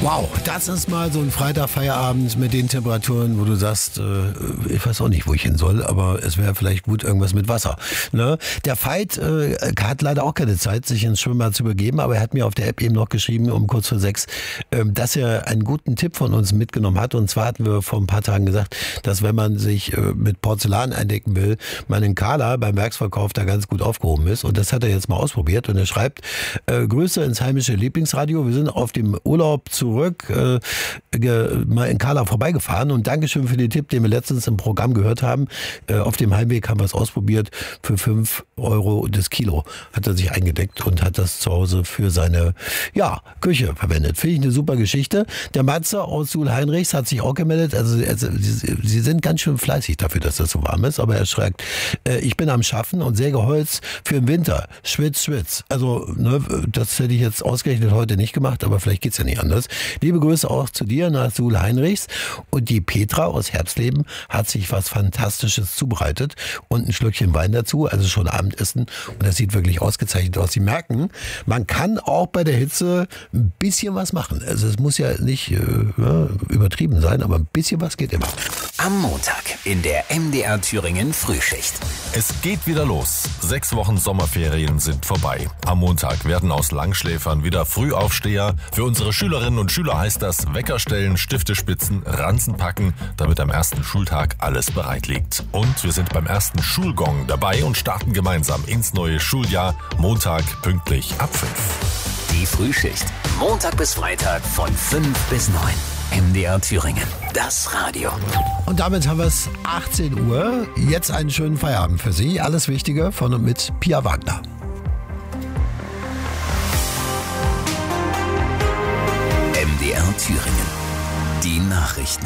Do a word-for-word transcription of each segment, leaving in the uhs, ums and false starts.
Wow, das ist mal so ein Freitagfeierabend mit den Temperaturen, wo du sagst, äh, ich weiß auch nicht, wo ich hin soll, aber es wäre vielleicht gut irgendwas mit Wasser. Ne? Der Veit äh, hat leider auch keine Zeit, sich ins Schwimmbad zu begeben, aber er hat mir auf der App eben noch geschrieben, um kurz vor sechs, äh, dass er einen guten Tipp von uns mitgenommen hat. Und zwar hatten wir vor ein paar Tagen gesagt, dass wenn man sich äh, mit Porzellan eindecken will, man in Kala beim Werksverkauf da ganz gut aufgehoben ist. Und das hat er jetzt mal ausprobiert. Und er schreibt, äh, Grüße ins heimische Lieblingsradio. Wir sind auf dem Urlaub zurück, äh, mal in Kala vorbeigefahren. Und Dankeschön für den Tipp, den wir letztens im Programm gehört haben. Äh, auf dem Heimweg haben wir es ausprobiert. Für fünf Euro das Kilo hat er sich eingedeckt und hat das zu Hause für seine ja, Küche verwendet. Finde ich eine super Geschichte. Der Matze aus Suhl-Heinrichs hat sich auch gemeldet. Also, also sie, sie sind ganz schön fleißig dafür, dass das so warm ist. Aber er schreibt, äh, ich bin am Schaffen und säge Holz für den Winter. Schwitz, schwitz. Also ne, das hätte ich jetzt ausgerechnet heute nicht gemacht, aber vielleicht geht's ja nicht anders. Liebe Grüße auch zu dir nach Suhl-Heinrichs. Und die Petra aus Herbstleben hat sich was Fantastisches zubereitet und ein Schlückchen Wein dazu, also schon Abendessen. Und das sieht wirklich ausgezeichnet aus. Sie merken, man kann auch bei der Hitze ein bisschen was machen. Also es muss ja nicht äh, ja, übertrieben sein, aber ein bisschen was geht immer. Am Montag in der M D R Thüringen Frühschicht. Es geht wieder los. Sechs Wochen Sommerferien sind vorbei. Am Montag werden aus Langschläfern wieder Frühaufsteher. Für unsere Schülerinnen und Schüler heißt das Wecker stellen, Stifte spitzen, Ranzen packen, damit am ersten Schultag alles bereit liegt. Und wir sind beim ersten Schulgong dabei und starten gemeinsam ins neue Schuljahr. Montag pünktlich ab fünf. Die Frühschicht. Montag bis Freitag von fünf bis neun. M D R Thüringen. Das Radio. Und damit haben wir es achtzehn Uhr. Jetzt einen schönen Feierabend für Sie. Alles Wichtige von und mit Pia Wagner. M D R Thüringen. Die Nachrichten.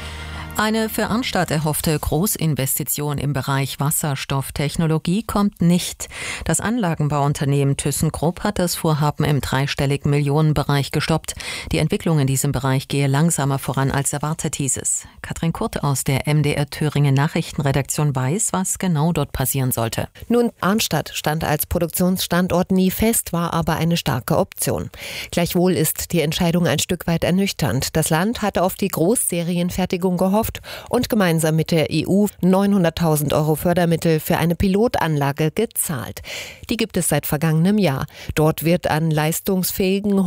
Eine für Arnstadt erhoffte Großinvestition im Bereich Wasserstofftechnologie kommt nicht. Das Anlagenbauunternehmen ThyssenKrupp hat das Vorhaben im dreistelligen Millionenbereich gestoppt. Die Entwicklung in diesem Bereich gehe langsamer voran als erwartet, hieß es. Katrin Kurt aus der M D R Thüringen Nachrichtenredaktion weiß, was genau dort passieren sollte. Nun, Arnstadt stand als Produktionsstandort nie fest, war aber eine starke Option. Gleichwohl ist die Entscheidung ein Stück weit ernüchternd. Das Land hatte auf die Großserienfertigung gehofft und gemeinsam mit der E U neunhunderttausend Euro Fördermittel für eine Pilotanlage gezahlt. Die gibt es seit vergangenem Jahr. Dort wird an leistungsfähigen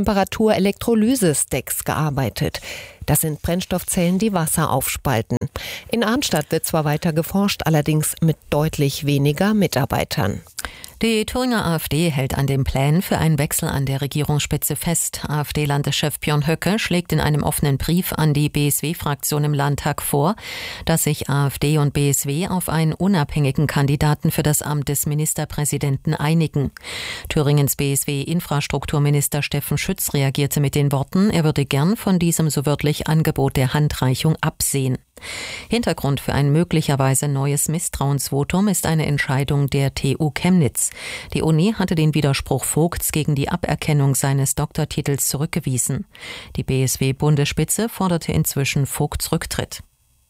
Hochtemperatur-Elektrolyse-Stacks gearbeitet. Das sind Brennstoffzellen, die Wasser aufspalten. In Arnstadt wird zwar weiter geforscht, allerdings mit deutlich weniger Mitarbeitern. Die Thüringer AfD hält an den Plänen für einen Wechsel an der Regierungsspitze fest. AfD-Landeschef Björn Höcke schlägt in einem offenen Brief an die B S W-Fraktion im Landtag vor, dass sich AfD und B S W auf einen unabhängigen Kandidaten für das Amt des Ministerpräsidenten einigen. Thüringens B S W-Infrastrukturminister Steffen Schütz reagierte mit den Worten, er würde gern von diesem so wörtlich Angebot der Handreichung absehen. Hintergrund für ein möglicherweise neues Misstrauensvotum ist eine Entscheidung der T U Chemnitz. Die Uni hatte den Widerspruch Vogts gegen die Aberkennung seines Doktortitels zurückgewiesen. Die B S W-Bundesspitze forderte inzwischen Vogts Rücktritt.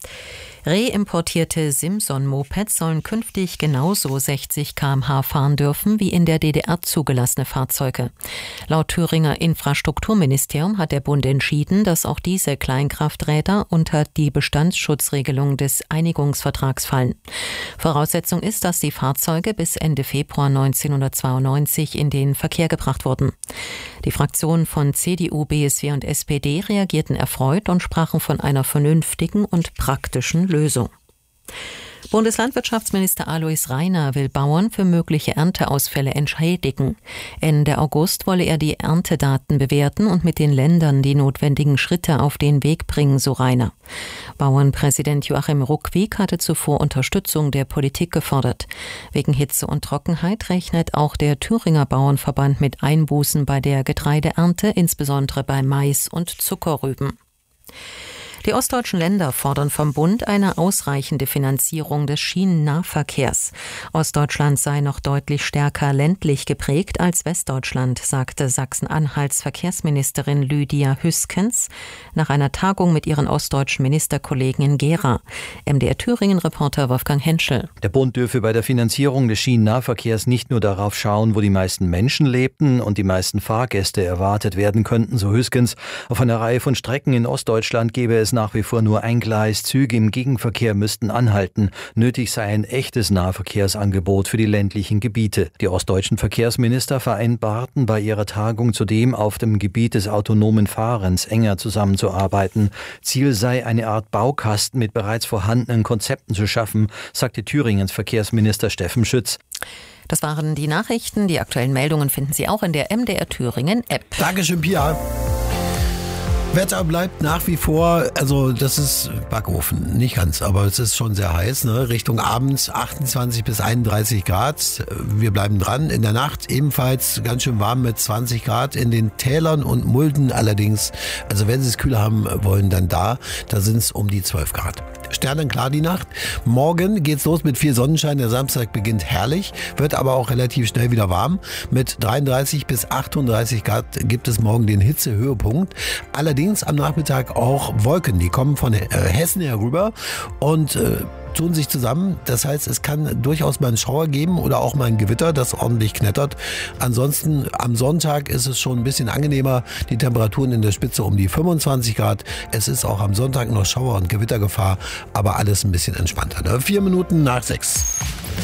Reimportierte Simson-Mopeds sollen künftig genauso sechzig Kilometer pro Stunde fahren dürfen wie in der D D R zugelassene Fahrzeuge. Laut Thüringer Infrastrukturministerium hat der Bund entschieden, dass auch diese Kleinkrafträder unter die Bestandsschutzregelung des Einigungsvertrags fallen. Voraussetzung ist, dass die Fahrzeuge bis Ende Februar neunzehnhundertzweiundneunzig in den Verkehr gebracht wurden. Die Fraktionen von C D U, B S W und S P D reagierten erfreut und sprachen von einer vernünftigen und praktischen Lösung. Bundeslandwirtschaftsminister Alois Rainer will Bauern für mögliche Ernteausfälle entschädigen. Ende August wolle er die Erntedaten bewerten und mit den Ländern die notwendigen Schritte auf den Weg bringen, so Rainer. Bauernpräsident Joachim Ruckwieg hatte zuvor Unterstützung der Politik gefordert. Wegen Hitze und Trockenheit rechnet auch der Thüringer Bauernverband mit Einbußen bei der Getreideernte, insbesondere bei Mais und Zuckerrüben. Die ostdeutschen Länder fordern vom Bund eine ausreichende Finanzierung des Schienennahverkehrs. Ostdeutschland sei noch deutlich stärker ländlich geprägt als Westdeutschland, sagte Sachsen-Anhalts Verkehrsministerin Lydia Hüskens nach einer Tagung mit ihren ostdeutschen Ministerkollegen in Gera. M D R Thüringen-Reporter Wolfgang Henschel. Der Bund dürfe bei der Finanzierung des Schienennahverkehrs nicht nur darauf schauen, wo die meisten Menschen lebten und die meisten Fahrgäste erwartet werden könnten, so Hüskens. Auf einer Reihe von Strecken in Ostdeutschland gäbe es nach wie vor nur ein Gleis. Züge im Gegenverkehr müssten anhalten. Nötig sei ein echtes Nahverkehrsangebot für die ländlichen Gebiete. Die ostdeutschen Verkehrsminister vereinbarten bei ihrer Tagung zudem, auf dem Gebiet des autonomen Fahrens enger zusammenzuarbeiten. Ziel sei, eine Art Baukasten mit bereits vorhandenen Konzepten zu schaffen, sagte Thüringens Verkehrsminister Steffen Schütz. Das waren die Nachrichten. Die aktuellen Meldungen finden Sie auch in der M D R Thüringen App. Dankeschön, Pia. Wetter bleibt nach wie vor, also das ist Backofen, nicht ganz, aber es ist schon sehr heiß, ne? Richtung abends achtundzwanzig bis einunddreißig Grad. Wir bleiben dran. In der Nacht ebenfalls ganz schön warm mit zwanzig Grad. In den Tälern und Mulden allerdings, also wenn Sie es kühler haben wollen, dann da, da sind es um die zwölf Grad. Sternenklar die Nacht. Morgen geht's los mit viel Sonnenschein. Der Samstag beginnt herrlich, wird aber auch relativ schnell wieder warm. Mit dreiunddreißig bis achtunddreißig Grad gibt es morgen den Hitzehöhepunkt. Allerdings am Nachmittag auch Wolken, die kommen von Hessen herüber und äh, tun sich zusammen. Das heißt, es kann durchaus mal einen Schauer geben oder auch mal ein Gewitter, das ordentlich knettert. Ansonsten am Sonntag ist es schon ein bisschen angenehmer. Die Temperaturen in der Spitze um die fünfundzwanzig Grad. Es ist auch am Sonntag noch Schauer- und Gewittergefahr, aber alles ein bisschen entspannter. Ne? Vier Minuten nach sechs.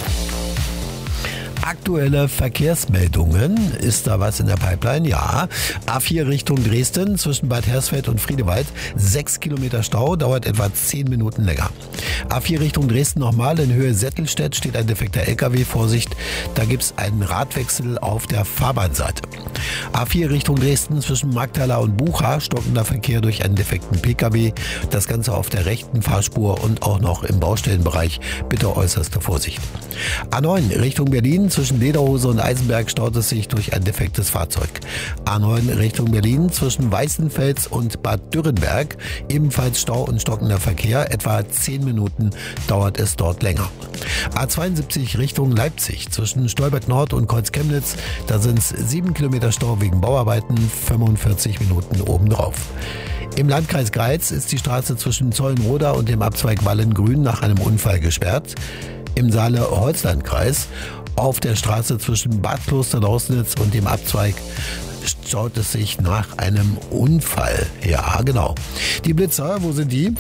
Aktuelle Verkehrsmeldungen. Ist da was in der Pipeline? Ja. A vier Richtung Dresden zwischen Bad Hersfeld und Friedewald. Sechs Kilometer Stau, dauert etwa zehn Minuten länger. A vier Richtung Dresden nochmal. In Höhe Settelstedt steht ein defekter L K W. Vorsicht, da gibt es einen Radwechsel auf der Fahrbahnseite. A vier Richtung Dresden zwischen Magdala und Bucha. Stockender Verkehr durch einen defekten P K W. Das Ganze auf der rechten Fahrspur und auch noch im Baustellenbereich. Bitte äußerste Vorsicht. A neun Richtung Berlin. Zwischen Lederhose und Eisenberg staut es sich durch ein defektes Fahrzeug. A neun Richtung Berlin zwischen Weißenfels und Bad Dürrenberg. Ebenfalls Stau und stockender Verkehr. Etwa zehn Minuten dauert es dort länger. A zweiundsiebzig Richtung Leipzig zwischen Stolberg Nord und Kreuz-Chemnitz. Da sind es sieben Kilometer Stau wegen Bauarbeiten. fünfundvierzig Minuten obendrauf. Im Landkreis Greiz ist die Straße zwischen Zollenroda und dem Abzweig Wallengrün nach einem Unfall gesperrt. Im Saale-Holzland-Kreis auf der Straße zwischen Bad Kloster-Lausnitz und dem Abzweig staut es sich nach einem Unfall. Ja, genau. Die Blitzer, wo sind die?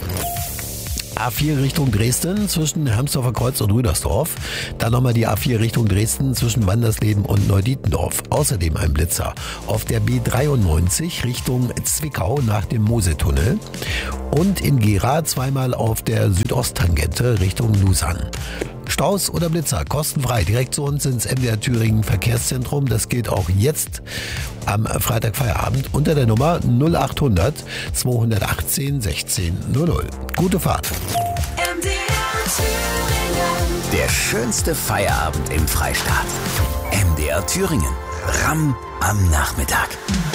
A vier Richtung Dresden zwischen Hermsdorfer Kreuz und Rüdersdorf. Dann nochmal die A vier Richtung Dresden zwischen Wandersleben und Neudietendorf. Außerdem ein Blitzer auf der B dreiundneunzig Richtung Zwickau nach dem Mosetunnel. Und in Gera zweimal auf der Südosttangente Richtung Lusan. Staus oder Blitzer, kostenfrei. Direkt zu uns ins M D R Thüringen Verkehrszentrum. Das gilt auch jetzt am Freitag Feierabend unter der Nummer null achthundert zweihundertachtzehn sechzehn null null. Gute Fahrt. M D R Thüringen. Der schönste Feierabend im Freistaat. M D R Thüringen. Ramm am Nachmittag.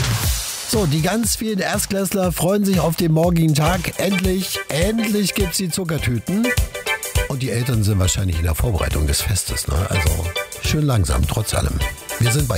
So, die ganz vielen Erstklässler freuen sich auf den morgigen Tag. Endlich, endlich gibt's die Zuckertüten. Und die Eltern sind wahrscheinlich in der Vorbereitung des Festes. Ne? Also schön langsam, trotz allem. Wir sind bei